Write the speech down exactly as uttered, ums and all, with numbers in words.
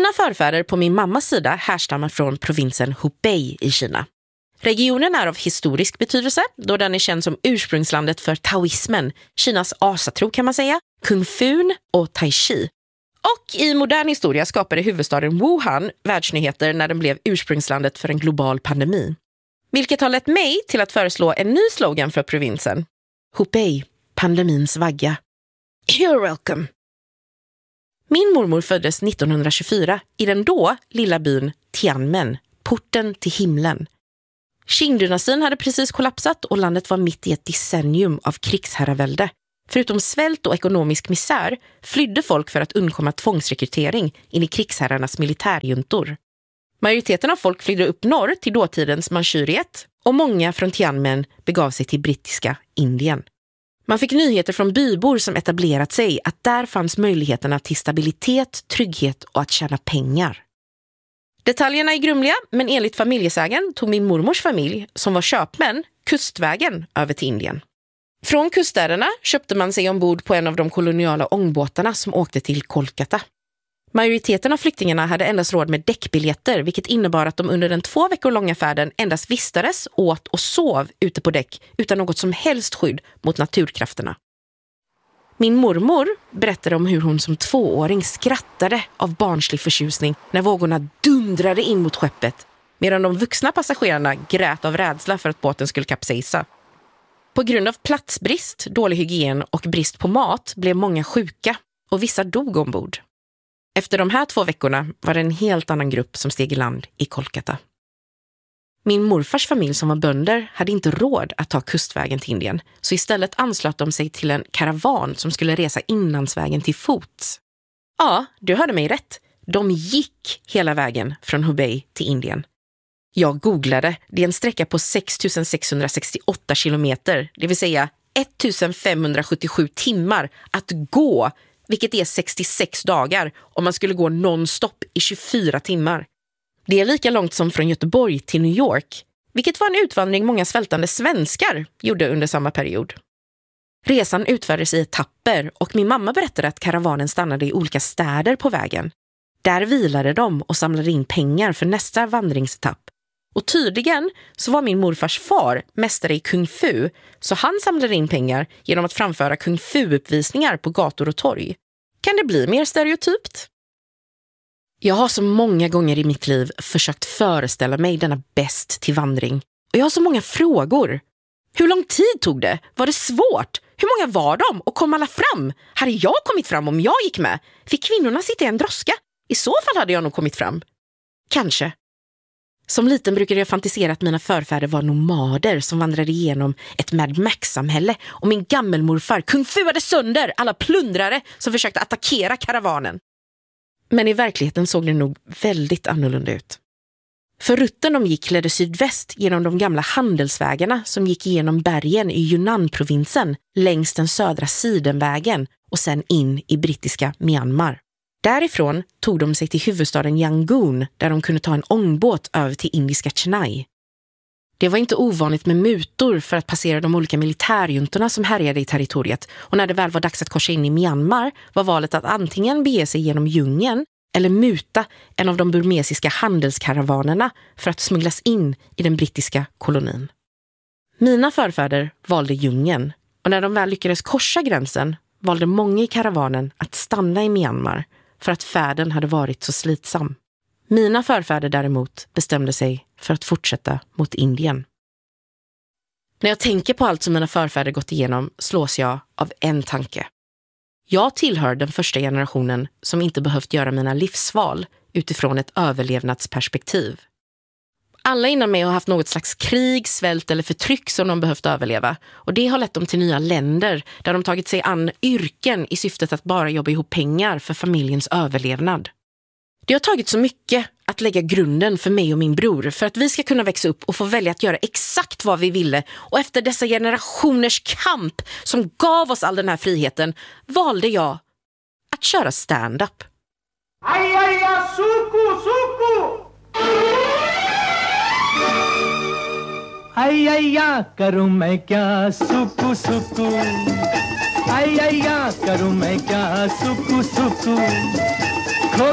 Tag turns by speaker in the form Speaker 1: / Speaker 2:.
Speaker 1: Mina förfäder på min mammas sida härstammar från provinsen Hubei i Kina. Regionen är av historisk betydelse då den är känd som ursprungslandet för taoismen, Kinas asatro kan man säga, kung fun och tai chi. Och i modern historia skapade huvudstaden Wuhan världsnyheter när den blev ursprungslandet för en global pandemi. Vilket har lett mig till att föreslå en ny slogan för provinsen. Hubei, pandemins vagga. You're welcome. Min mormor föddes nittonhundratjugofyra i den då lilla byn Tianmen, porten till himlen. Qing-dynastin hade precis kollapsat och landet var mitt i ett decennium av krigsherravälde. Förutom svält och ekonomisk misär flydde folk för att undkomma tvångsrekrytering in i krigsherrarnas militärjuntor. Majoriteten av folk flydde upp norr till dåtidens Manchuriet och många från Tianmen begav sig till brittiska Indien. Man fick nyheter från bybor som etablerat sig att där fanns möjligheterna till stabilitet, trygghet och att tjäna pengar. Detaljerna är grumliga, men enligt familjesägen tog min mormors familj, som var köpmän, kustvägen över till Indien. Från kuststäderna köpte man sig ombord på en av de koloniala ångbåtarna som åkte till Kolkata. Majoriteten av flyktingarna hade endast råd med däckbiljetter, vilket innebar att de under den två veckor långa färden endast vistades, åt och sov ute på däck utan något som helst skydd mot naturkrafterna. Min mormor berättade om hur hon som tvååring skrattade av barnslig förtjusning när vågorna dundrade in mot skeppet, medan de vuxna passagerarna grät av rädsla för att båten skulle kapsejsa. På grund av platsbrist, dålig hygien och brist på mat blev många sjuka och vissa dog ombord. Efter de här två veckorna var det en helt annan grupp som steg i land i Kolkata. Min morfars familj som var bönder hade inte råd att ta kustvägen till Indien, så istället anslöt de sig till en karavan som skulle resa inlandsvägen till fots. Ja, du hörde mig rätt. De gick hela vägen från Hubei till Indien. Jag googlade, det är en sträcka på sex tusen sexhundrasextioåtta kilometer, det vill säga femtonhundrasjuttiosju timmar att gå, vilket är sextiosex dagar om man skulle gå nonstop i tjugofyra timmar. Det är lika långt som från Göteborg till New York, vilket var en utvandring många svältande svenskar gjorde under samma period. Resan utfördes i etapper och min mamma berättade att karavanen stannade i olika städer på vägen. Där vilade de och samlade in pengar för nästa vandringsetapp. Och tydligen så var min morfars far mästare i kung fu, så han samlade in pengar genom att framföra kung fu-uppvisningar på gator och torg. Kan det bli mer stereotypt? Jag har så många gånger i mitt liv försökt föreställa mig denna bäst till vandring. Och jag har så många frågor. Hur lång tid tog det? Var det svårt? Hur många var de? Och kom alla fram? Hade jag kommit fram om jag gick med? Fick kvinnorna sitta i en droska? I så fall hade jag nog kommit fram. Kanske. Som liten brukade jag fantisera att mina förfäder var nomader som vandrade igenom ett Mad Max-samhälle och min gammelmorfar kung fuade sönder alla plundrare som försökte attackera karavanen. Men i verkligheten såg det nog väldigt annorlunda ut. För rutten de gick ledde sydväst genom de gamla handelsvägarna som gick igenom bergen i Yunnan-provinsen längs den södra sidenvägen och sen in i brittiska Myanmar. Därifrån tog de sig till huvudstaden Yangon där de kunde ta en ångbåt över till indiska Chennai. Det var inte ovanligt med mutor för att passera de olika militärjuntorna som härjade i territoriet, och när det väl var dags att korsa in i Myanmar var valet att antingen bege sig genom djungeln eller muta en av de burmesiska handelskaravanerna för att smugglas in i den brittiska kolonin. Mina förfäder valde djungeln, och när de väl lyckades korsa gränsen valde många i karavanen att stanna i Myanmar för att färden hade varit så slitsam. Mina förfäder däremot bestämde sig för att fortsätta mot Indien. När jag tänker på allt som mina förfäder gått igenom slås jag av en tanke. Jag tillhör den första generationen som inte behövt göra mina livsval utifrån ett överlevnadsperspektiv. Alla innan mig har haft något slags krig, svält eller förtryck som de behövt överleva, och det har lett dem till nya länder där de tagit sig an yrken i syftet att bara jobba ihop pengar för familjens överlevnad. Det har tagit så mycket att lägga grunden för mig och min bror för att vi ska kunna växa upp och få välja att göra exakt vad vi ville, och efter dessa generationers kamp som gav oss all den här friheten valde jag att köra stand-up.
Speaker 2: Aj, aj, aj, suku, suku! Ay ay ya karu main kya suku suku ay ay ya karu main kya suku suku